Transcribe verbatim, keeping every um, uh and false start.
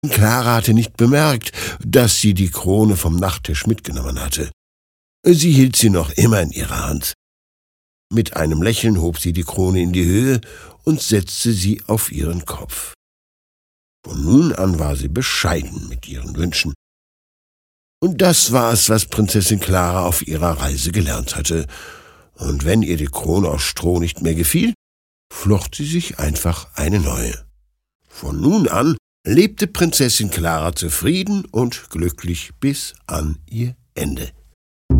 Klara hatte nicht bemerkt, dass sie die Krone vom Nachttisch mitgenommen hatte. Sie hielt sie noch immer in ihrer Hand. Mit einem Lächeln hob sie die Krone in die Höhe und setzte sie auf ihren Kopf. Von nun an war sie bescheiden mit ihren Wünschen. Und das war es, was Prinzessin Klara auf ihrer Reise gelernt hatte. Und wenn ihr die Krone aus Stroh nicht mehr gefiel, flocht sie sich einfach eine neue. Von nun an lebte Prinzessin Klara zufrieden und glücklich bis an ihr Ende.